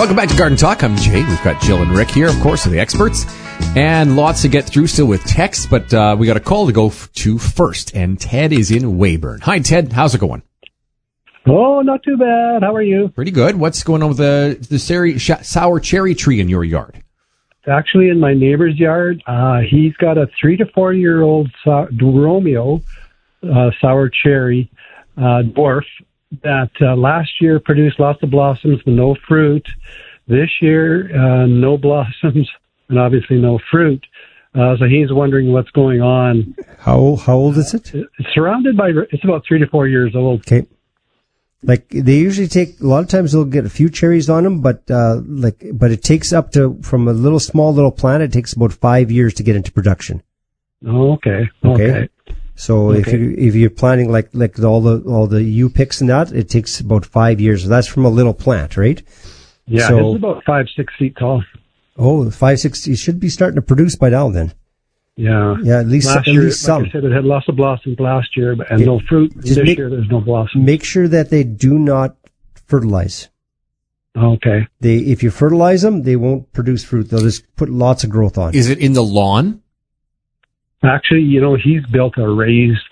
Welcome back to Garden Talk. I'm Jay. We've got Jill and Rick here, of course, are the experts. And lots to get through still with texts, but we got a call to go to first. And Ted is in Weyburn. Hi, Ted. How's it going? Oh, not too bad. How are you? Pretty good. What's going on with the sour cherry tree in your yard? It's actually in my neighbor's yard. He's got a 3 to 4 year old Romeo sour cherry dwarf that last year produced lots of blossoms but no fruit. This year, no blossoms and obviously no fruit. So he's wondering what's going on. How old is it? It's surrounded by. It's about 3 to 4 years old. Okay. Like they usually take, a lot of times they'll get a few cherries on them, but it takes up to, from a small little plant, it takes about 5 years to get into production. Oh, okay. So if you're planting like all the U picks and that, it takes about 5 years. So that's from a little plant, right? Yeah, so, it's about 5-6 feet tall. Oh, 5-6, you should be starting to produce by now then. Yeah. Yeah, at least some. Like I said, it had lots of blossoms last year, and no fruit. This year, there's no blossoms. Make sure that they do not fertilize. Okay. If you fertilize them, they won't produce fruit. They'll just put lots of growth on. Is it in the lawn? Actually, he's built a raised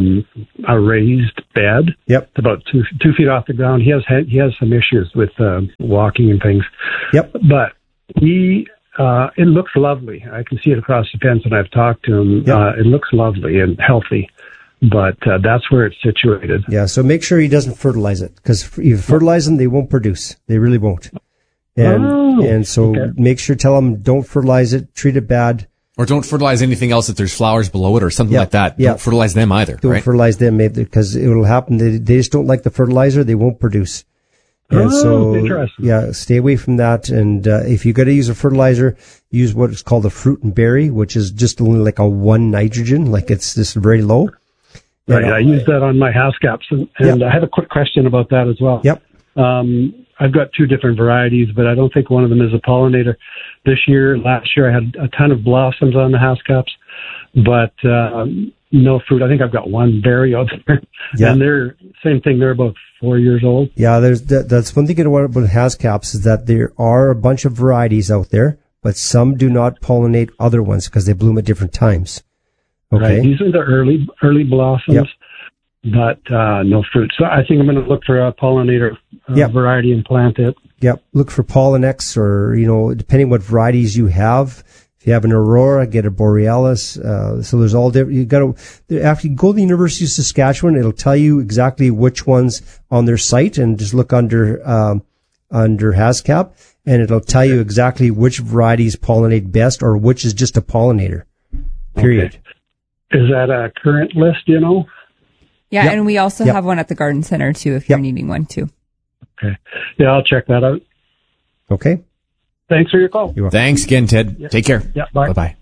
bed. Yep. It's about 2 feet off the ground. He has some issues with walking and things. Yep. But it looks lovely. I can see it across the fence, and I've talked to him. Yep. It looks lovely and healthy, but that's where it's situated. Yeah, so make sure he doesn't fertilize it, because if you fertilize them, they won't produce. They really won't. And so make sure, tell them, don't fertilize it, treat it bad. Or don't fertilize anything else if there's flowers below it or something like that. Yeah. Don't fertilize them either, Don't fertilize them, because it will happen. They just don't like the fertilizer. They won't produce. And interesting. Yeah, stay away from that. And if you got to use a fertilizer, use what is called a fruit and berry, which is just only like a 1 nitrogen, like it's just very low. Right, I use that on my house caps, and I have a quick question about that as well. Yep. I've got 2 different varieties, but I don't think one of them is a pollinator. Last year, I had a ton of blossoms on the house caps, but no fruit. I think I've got 1 berry out there, and they're same thing. They're about 4 years old. Yeah, that's one thing about house caps, is that there are a bunch of varieties out there, but some do not pollinate other ones because they bloom at different times. Okay, right. These are the early blossoms, but no fruit. So I think I'm going to look for a pollinator variety and plant it. Yep. Look for Pollinax, or depending what varieties you have. If you have an Aurora, get a Borealis. So there's all different. You got to, after you go to the University of Saskatchewan, it'll tell you exactly which ones on their site, and just look under HasCap, and it'll tell you exactly which varieties pollinate best, or which is just a pollinator. Period. Okay. Is that a current list, Yeah, and we also have one at the garden center too, if you're needing one too. Okay. Yeah, I'll check that out. Okay. Thanks for your call. Thanks again, Ted. Yeah. Take care. Yeah, bye. Bye-bye.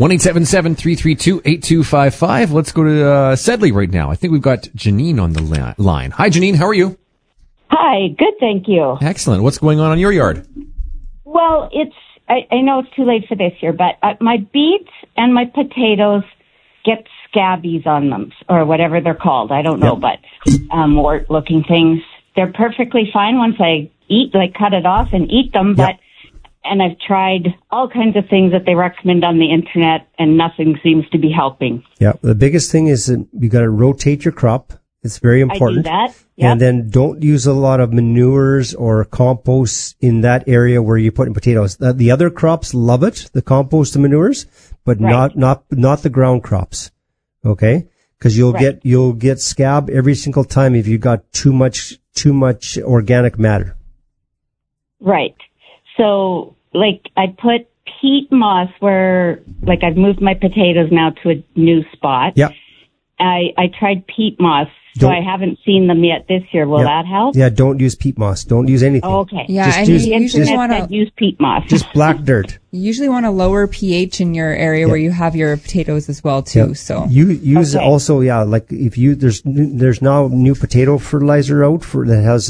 1-877-332-8255. Let's go to Sedley right now. I think we've got Janine on the line. Hi, Janine. How are you? Hi. Good, thank you. Excellent. What's going on your yard? Well, I know it's too late for this year, but my beets and my potatoes get scabies on them, or whatever they're called. I don't know, but wart-looking things. They're perfectly fine once I cut it off and eat them, and I've tried all kinds of things that they recommend on the internet, and nothing seems to be helping. Yeah, the biggest thing is that you got to rotate your crop. It's very important. I do that. Yep. And then don't use a lot of manures or compost in that area where you're putting potatoes. The other crops love it, the compost and manures, but not the ground crops. Okay? Because you'll get scab every single time if you got too much organic matter. Right. So, I put peat moss where, I've moved my potatoes now to a new spot. Yeah. I tried peat moss, so I haven't seen them yet this year. Will that help? Yeah, don't use peat moss. Don't use anything. Oh, okay. Yeah, you usually want to use peat moss. Just black dirt. You usually want a lower pH in your area where you have your potatoes as well too. Yeah. So you use also, if there's now new potato fertilizer out that has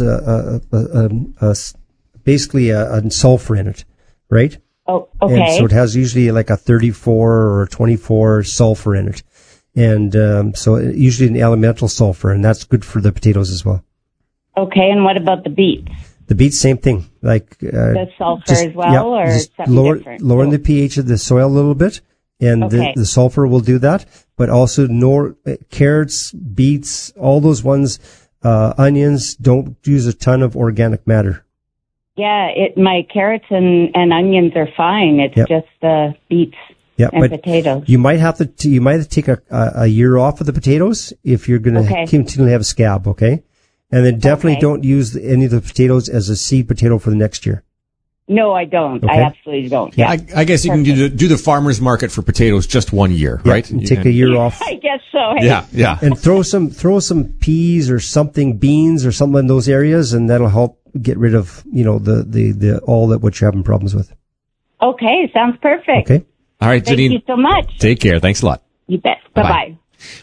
basically a sulfur in it, right? Oh, okay. And so it has usually like a 34 or 24 sulfur in it. And so usually an elemental sulfur, and that's good for the potatoes as well. Okay, and what about the beets? The beets, same thing. Like The sulfur as well, or just something different? lowering the pH of the soil a little bit, and Okay. the sulfur will do that. But also carrots, beets, all those ones, onions, don't use a ton of organic matter. Yeah, my carrots and onions are fine. It's just the beets and potatoes. You might have to take a year off of the potatoes if you're going to continually have a scab. Okay, and then definitely don't use any of the potatoes as a seed potato for the next year. No, I don't. Okay. I absolutely don't. Yeah, I guess you can do the farmer's market for potatoes just 1 year, right? And take a year off. I guess so. Hey? Yeah. And throw some peas or something, beans or something in those areas, and that'll help get rid of the all that what you're having problems with. Okay, sounds perfect. Okay. All right, Thank Janine. you so much. Take care. Thanks a lot. You bet. Bye-bye.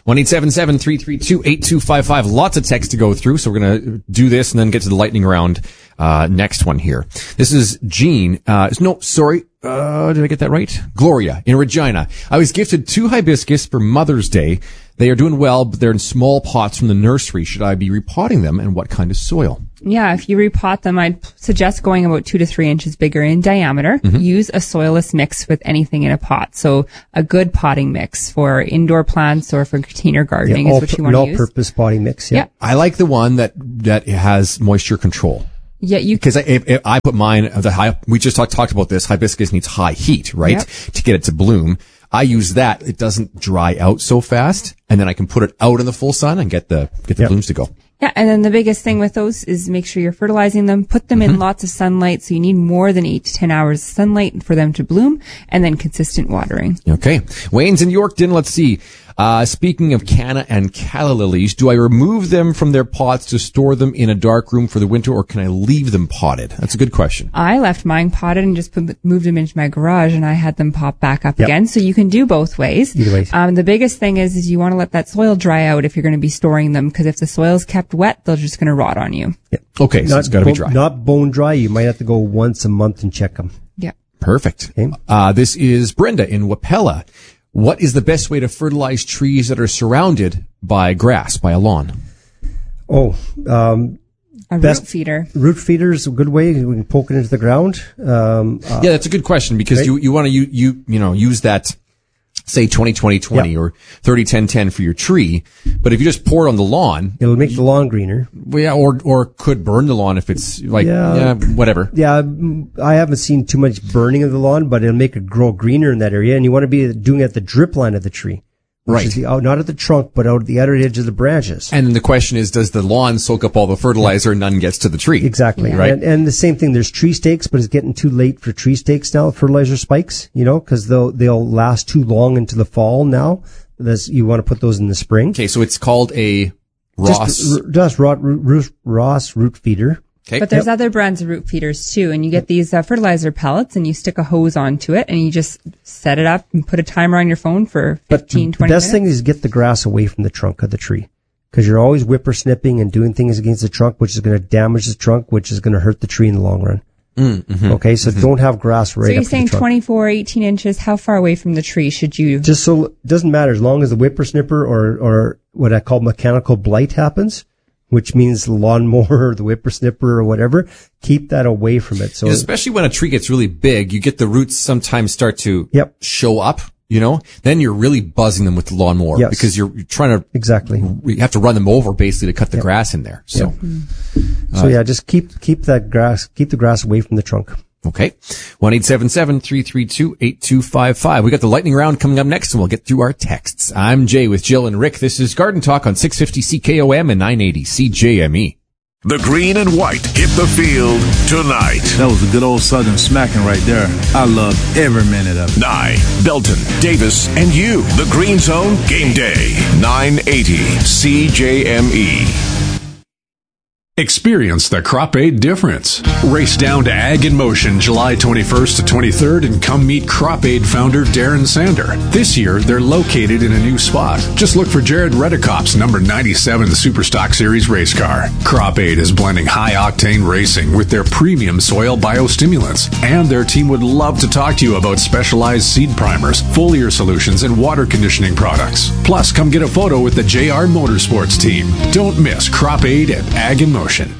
1-877-332-8255. Lots of text to go through, so we're going to do this and then get to the lightning round next one here. This is Jean. Did I get that right? Gloria in Regina. I was gifted 2 hibiscus for Mother's Day. They are doing well, but they're in small pots from the nursery. Should I be repotting them, and what kind of soil? Yeah, if you repot them, I'd suggest going about 2 to 3 inches bigger in diameter. Use a soilless mix with anything in a pot. So a good potting mix for indoor plants or for container gardening is what you want to use. All-purpose potting mix. Yeah. I like the one that has moisture control. Yeah, because if I put mine, we just talked about this. Hibiscus needs high heat, right, to get it to bloom. I use that; it doesn't dry out so fast, and then I can put it out in the full sun and get the blooms to go. Yeah, and then the biggest thing with those is make sure you're fertilizing them. Put them in lots of sunlight, so you need more than 8 to 10 hours of sunlight for them to bloom, and then consistent watering. Okay, Wayne's in Yorkton. Let's see. Speaking of canna and calla lilies, do I remove them from their pots to store them in a dark room for the winter, or can I leave them potted? That's a good question. I left mine potted and just moved them into my garage, and I had them pop back up again. So you can do both ways. Either way. The biggest thing is you want to let that soil dry out if you're going to be storing them, because if the soil's kept wet, they're just going to rot on you. Yeah. Okay, so it's got to be dry. Not bone dry. You might have to go once a month and check them. Yeah. Perfect. Okay. This is Brenda in Wapella. What is the best way to fertilize trees that are surrounded by grass, by a lawn? A root feeder. Root feeder is a good way. We can poke it into the ground. Yeah, that's a good question, because you want to use that, say 20-20-20 or 30-10-10 for your tree. But if you just pour it on the lawn, it'll make the lawn greener. Yeah, or could burn the lawn if it's whatever. Yeah, I haven't seen too much burning of the lawn, but it'll make it grow greener in that area. And you want to be doing it at the drip line of the tree. Which is not at the trunk, but out at the outer edge of the branches. And then the question is, does the lawn soak up all the fertilizer and none gets to the tree? Exactly. Yeah. Right. And the same thing, there's tree stakes, but it's getting too late for tree stakes now, fertilizer spikes, because they'll last too long into the fall now. You want to put those in the spring. Okay, so it's called a Ross. Ross root feeder. Okay. But there's other brands of root feeders too, and you get these fertilizer pellets, and you stick a hose onto it, and you just set it up and put a timer on your phone for 15, 20 minutes. The best thing is get the grass away from the trunk of the tree, because you're always whippersnipping and doing things against the trunk, which is going to damage the trunk, which is going to hurt the tree in the long run. Mm-hmm. Okay, so don't have grass right up to the trunk. So you're saying 24, 18 inches, how far away from the tree should you? Just so, it doesn't matter, as long as the whippersnipper or what I call mechanical blight happens, which means the lawnmower or the whippersnipper or whatever, keep that away from it. So especially when a tree gets really big, you get the roots sometimes start to show up, then you're really buzzing them with the lawnmower because you're trying to you have to run them over basically to cut the grass in there. So, just keep the grass away from the trunk. Okay. 1-877-332-8255. We got the lightning round coming up next, and we'll get through our texts. I'm Jay with Jill and Rick. This is Garden Talk on 650 CKOM and 980 CJME. The green and white hit the field tonight. That was a good old Southern smacking right there. I loved every minute of it. Nye, Belton, Davis, and you. The Green Zone Game Day. 980 CJME. Experience the Crop Aid difference. Race down to Ag in Motion July 21st to 23rd and come meet Crop Aid founder Darren Sander. This year, they're located in a new spot. Just look for Jared Redekop's number 97 Superstock Series race car. Crop Aid is blending high-octane racing with their premium soil biostimulants. And their team would love to talk to you about specialized seed primers, foliar solutions, and water conditioning products. Plus, come get a photo with the JR Motorsports team. Don't miss Crop Aid at Ag in Motion.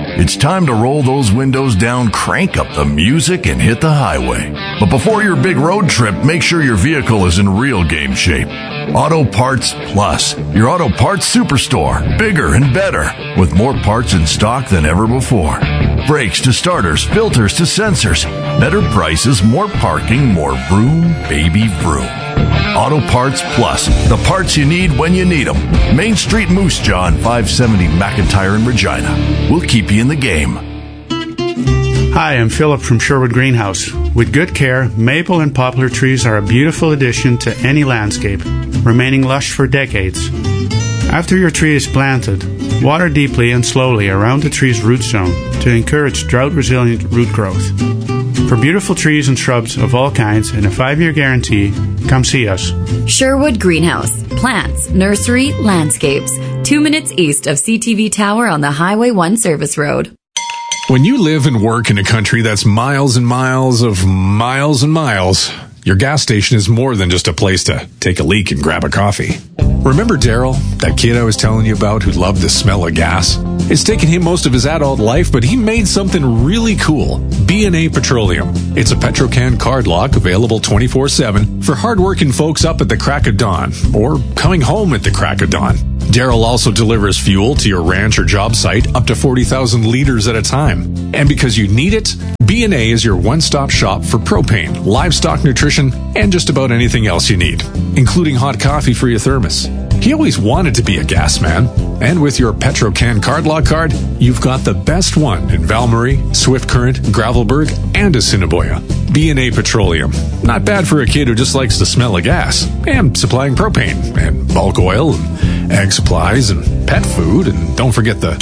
It's time to roll those windows down, crank up the music, and hit the highway. But before your big road trip, make sure your vehicle is in real game shape. Auto Parts Plus, your auto parts superstore. Bigger and better, with more parts in stock than ever before. Brakes to starters, filters to sensors. Better prices, more parking, more vroom, baby vroom. Auto Parts Plus, the parts you need when you need them. Main Street Moose Jaw on 570 McIntyre in Regina. We'll keep you in the game. Hi, I'm Philip from Sherwood Greenhouse. With good care, maple and poplar trees are a beautiful addition to any landscape, remaining lush for decades. After your tree is planted, water deeply and slowly around the tree's root zone to encourage drought-resilient root growth. For beautiful trees and shrubs of all kinds and a 5-year guarantee, come see us. Sherwood Greenhouse. Plants, nursery, landscapes. 2 minutes east of CTV Tower on the Highway 1 Service Road. When you live and work in a country that's miles and miles of miles and miles, your gas station is more than just a place to take a leak and grab a coffee. Remember Daryl, that kid I was telling you about who loved the smell of gas? It's taken him most of his adult life, but he made something really cool. B&A Petroleum. It's a Petrocan card lock available 24/7 for hardworking folks up at the crack of dawn or coming home at the crack of dawn. Daryl also delivers fuel to your ranch or job site up to 40,000 liters at a time. And because you need it, B&A is your one-stop shop for propane, livestock nutrition, and just about anything else you need, including hot coffee for your thermos. He always wanted to be a gas man, and with your Petrocan card lock card, you've got the best one in Valmarie, Swift Current, Gravelburg, and Assiniboia. B&A Petroleum. Not bad for a kid who just likes the smell of gas, and supplying propane, and bulk oil, and ag supplies, and pet food, and don't forget the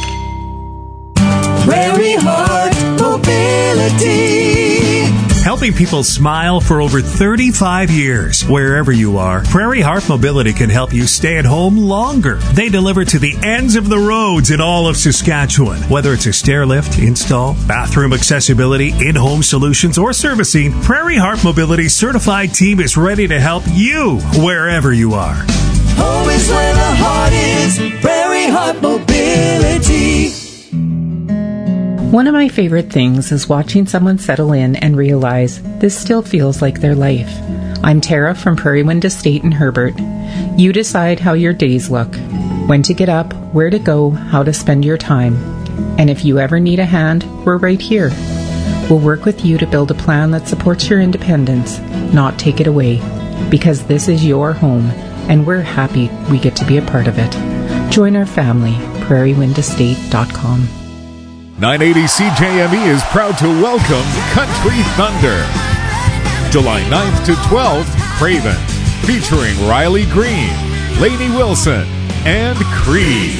Prairie Heart Mobility. Helping people smile for over 35 years. Wherever you are, Prairie Heart Mobility can help you stay at home longer. They deliver to the ends of the roads in all of Saskatchewan. Whether it's a stair lift, install, bathroom accessibility, in-home solutions, or servicing, Prairie Heart Mobility's certified team is ready to help you wherever you are. Home is where the heart is. Prairie Heart Mobility. One of my favorite things is watching someone settle in and realize this still feels like their life. I'm Tara from Prairie Wind Estate in Herbert. You decide how your days look, when to get up, where to go, how to spend your time. And if you ever need a hand, we're right here. We'll work with you to build a plan that supports your independence, not take it away. Because this is your home, and we're happy we get to be a part of it. Join our family, prairiewindestate.com. 980 CJME is proud to welcome Country Thunder. July 9th to 12th, Craven, featuring Riley Green, Lainey Wilson, and Creed.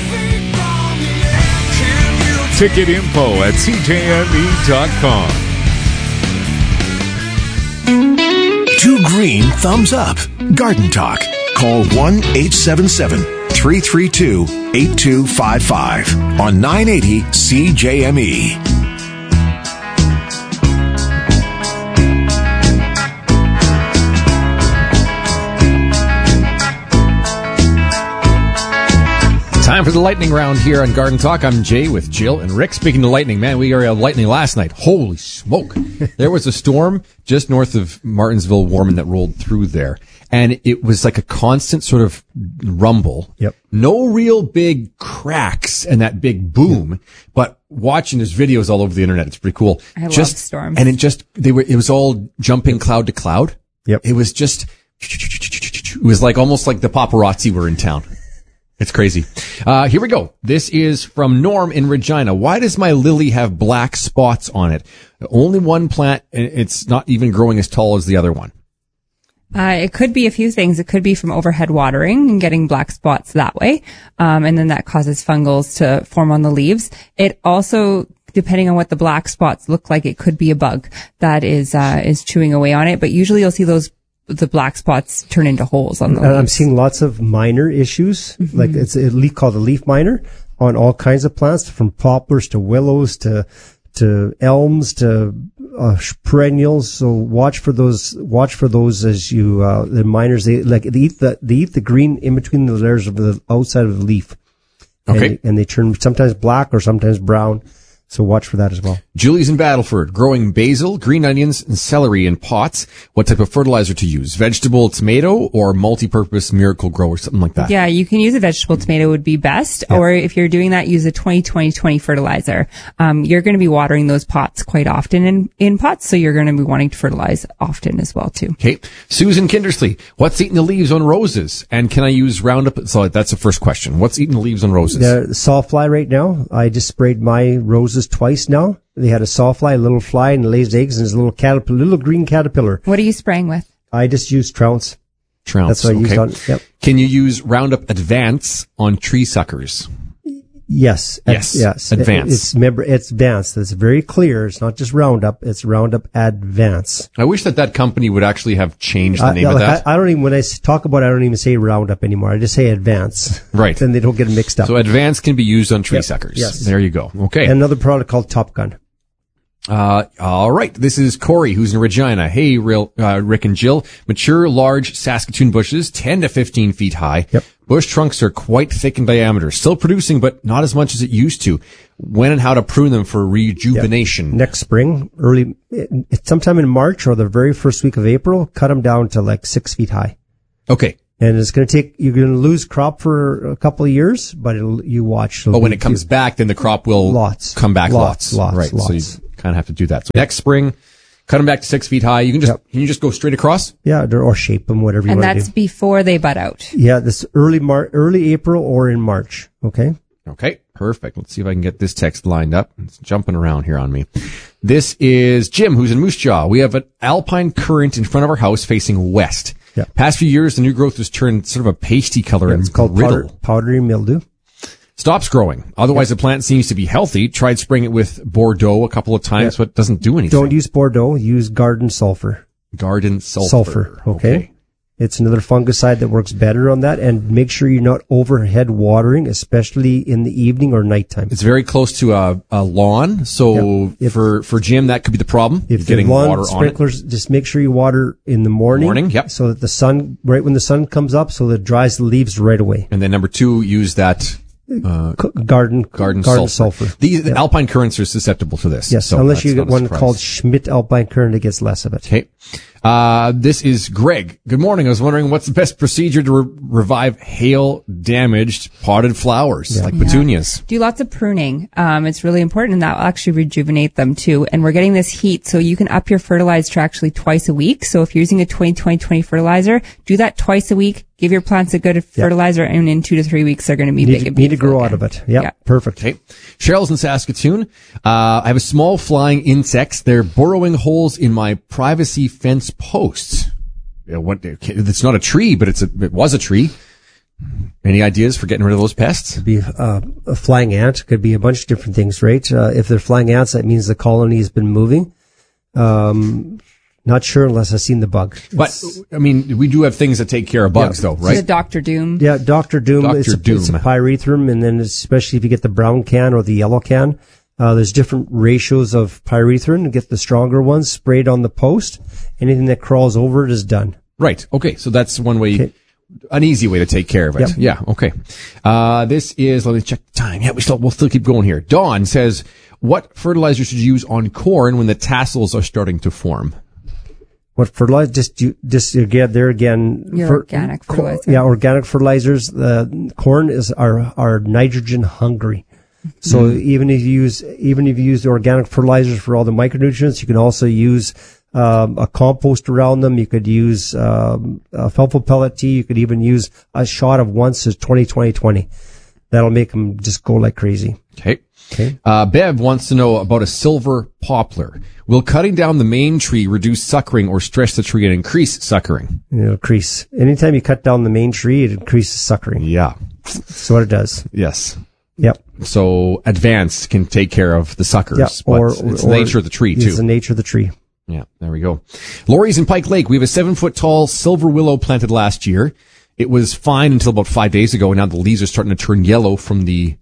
Ticket info at CJME.com. 2 green thumbs up. Garden Talk. Call 1-877-332-8255 on 980 CJME. Time for the lightning round here on Garden Talk. I'm Jay with Jill and Rick. Speaking of lightning, man, we got lightning last night. Holy smoke. There was a storm just north of Martinsville, Warman, that rolled through there. And it was like a constant sort of rumble. Yep. No real big cracks and that big boom, but watching there's videos all over the internet. It's pretty cool. I love storms. And it was all jumping cloud to cloud. Yep. It was just, it was like almost like the paparazzi were in town. It's crazy. Here we go. This is from Norm in Regina. Why does my lily have black spots on it? Only one plant, and it's not even growing as tall as the other one. It could be a few things. It could be from overhead watering and getting black spots that way. And then that causes fungals to form on the leaves. It also, depending on what the black spots look like, it could be a bug that is chewing away on it. But usually you'll see the black spots turn into holes on the leaves. I'm seeing lots of minor issues, like it's a leaf called a leaf miner on all kinds of plants, from poplars to willows to elms to perennials. So watch for those as you the miners. They eat the green in between the layers of the outside of the leaf. Okay. And they turn sometimes black or sometimes brown. So watch for that as well. Julie's in Battleford, growing basil, green onions, and celery in pots. What type of fertilizer to use? Vegetable tomato or multi-purpose Miracle Grow or something like that? Yeah, you can use a vegetable tomato would be best. Yeah. Or if you're doing that, use a 20-20-20 fertilizer. You're going to be watering those pots quite often in pots, so you're going to be wanting to fertilize often as well too. Okay. Susan Kindersley, what's eating the leaves on roses? And can I use Roundup? So that's the first question. What's eating the leaves on roses? The sawfly right now. I just sprayed my roses twice now. They had a sawfly, a little fly, and it lays eggs, and there's a little green caterpillar. What are you spraying with? I just use Trounce. Trounce. That's what I used on. Yep. Can you use Roundup Advance on tree suckers? Yes. Yes. Advance. It's Advance. It's very clear. It's not just Roundup. It's Roundup Advance. I wish that company would actually have changed the name of that. I don't even, when I talk about it, I don't even say Roundup anymore. I just say Advance. Right. Then they don't get mixed up. So Advance can be used on tree suckers. Yes. There you go. Okay. And another product called Top Gun. All right. This is Corey, who's in Regina. Hey, Rick and Jill. Mature, large Saskatoon bushes, 10 to 15 feet high. Yep. Bush trunks are quite thick in diameter. Still producing, but not as much as it used to. When and how to prune them for rejuvenation. Yep. Next spring, sometime in March or the very first week of April, cut them down to like 6 feet high. Okay. And it's going to you're going to lose crop for a couple of years, but you watch. But when it comes back, then the crop will come back lots. Right. Lots. So you kind of have to do that. So next spring, cut them back to 6 feet high. You can just go straight across? Yeah, or shape them, whatever you want to do. And that's before they bud out. Yeah, this early April or in March. Okay. Okay. Perfect. Let's see if I can get this text lined up. It's jumping around here on me. This is Jim, who's in Moose Jaw. We have an alpine currant in front of our house facing west. Yeah. Past few years, the new growth has turned sort of a pasty color and it's called powdery mildew. Stops growing. Otherwise, the plant seems to be healthy. Tried spraying it with Bordeaux a couple of times, but it doesn't do anything. Don't use Bordeaux. Use Garden Sulfur. Garden Sulfur. Okay. It's another fungicide that works better on that. And make sure you're not overhead watering, especially in the evening or nighttime. It's very close to a lawn. So for Jim, that could be the problem. If getting lawn water sprinklers, on it. Just make sure you water in the morning. Yep. So that the sun, right when the sun comes up, so that it dries the leaves right away. And then number 2, use that garden sulfur. The alpine currants are susceptible to this. Yes, so unless you get one called Schmidt alpine currant, it gets less of it. Okay. This is Greg. Good morning. I was wondering what's the best procedure to revive hail-damaged potted flowers like petunias? Do lots of pruning. It's really important, and that will actually rejuvenate them too. And we're getting this heat, so you can up your fertilizer actually twice a week. So if you're using a 20-20-20 fertilizer, do that twice a week. Give your plants a good fertilizer, and in 2 to 3 weeks, they're going to be big and beautiful. Need to grow out of it. Yeah, perfect. Okay. Cheryl's in Saskatoon. I have a small flying insects. They're burrowing holes in my privacy fence posts. It's not a tree, but it was a tree. Any ideas for getting rid of those pests? Could be a flying ant. Could be a bunch of different things, right? If they're flying ants, that means the colony has been moving. Not sure unless I've seen the bug. But, I mean, we do have things that take care of bugs, though, right? The Dr. Doom. Yeah, Dr. Doom. It's a pyrethrum, and then especially if you get the brown can or the yellow can, there's different ratios of pyrethrum. Get the stronger ones sprayed on the post. Anything that crawls over it is done. Right. Okay. So that's one way, an easy way to take care of it. Yep. Yeah. Okay. This is, let me check the time. Yeah, we'll still keep going here. Dawn says, what fertilizer should you use on corn when the tassels are starting to form? What fertilizer? Just again, there again. Organic fertilizer. Yeah, organic fertilizers. Corn are nitrogen hungry. So even if you use the organic fertilizers for all the micronutrients, you can also use a compost around them. You could use a felpel pellet tea. You could even use a shot of once as 20-20-20. That'll make them just go like crazy. Okay. Bev wants to know about a silver poplar. Will cutting down the main tree reduce suckering or stretch the tree and increase suckering? It'll increase. Anytime you cut down the main tree, it increases suckering. Yeah. That's what it does. Yes. Yep. So advanced can take care of the suckers. Yeah. But it's the nature of the tree too. It's the nature of the tree. Yeah. There we go. Lori's in Pike Lake. We have a 7-foot tall silver willow planted last year. It was fine until about 5 days ago, and now the leaves are starting to turn yellow from the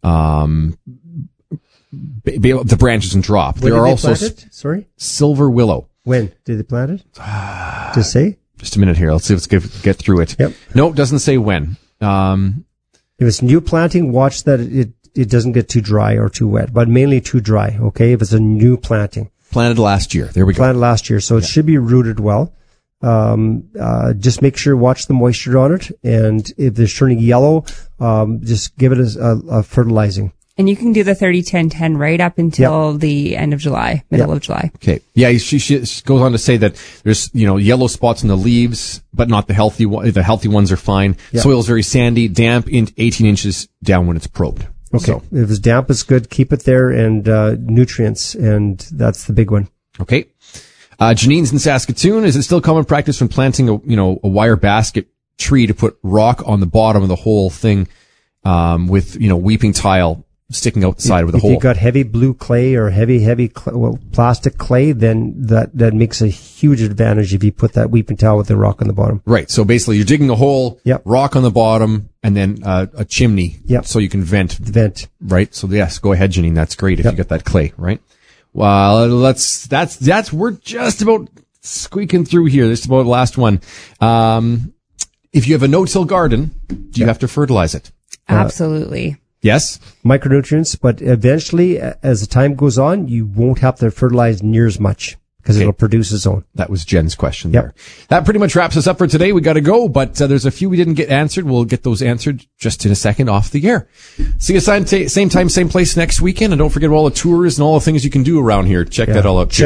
branches and drop. When there are also Sorry? Silver willow. When did they plant it? Does it say? Just a minute here. Let's see if we can get through it. Yep. No, it doesn't say when. If it's new planting, watch that it doesn't get too dry or too wet, but mainly too dry, okay? If it's a new planting. Planted last year. There we go. Planted last year, so it should be rooted well. Just make sure, watch the moisture on it, and if it's turning yellow, just give it a fertilizing. And you can do the 30-10-10 right up until the end of July, middle of July. Okay. Yeah, she goes on to say that there's, yellow spots in the leaves, but not the healthy ones. The healthy ones are fine. Yep. Soil's very sandy, damp, 18 inches down when it's probed. Okay. So, if it's damp, it's good. Keep it there, and nutrients, and that's the big one. Okay. Janine's in Saskatoon. Is it still common practice when planting a wire basket tree to put rock on the bottom of the whole thing, with, weeping tile sticking outside of the hole? If you've got heavy blue clay or heavy plastic clay, then that makes a huge advantage if you put that weeping tile with the rock on the bottom. Right. So basically you're digging a hole, rock on the bottom, and then a chimney so you can vent. Right. So yes, go ahead, Janine. That's great if you got that clay, right? Well, we're just about squeaking through here. This is about the last one. If you have a no-till garden, do you have to fertilize it? Absolutely. Yes. Micronutrients, but eventually, as the time goes on, you won't have to fertilize near as much because it'll produce its own. That was Jen's question there. That pretty much wraps us up for today. We got to go, but there's a few we didn't get answered. We'll get those answered just in a second off the air. See you same time, same place next weekend. And don't forget all the tours and all the things you can do around here. Check that all out.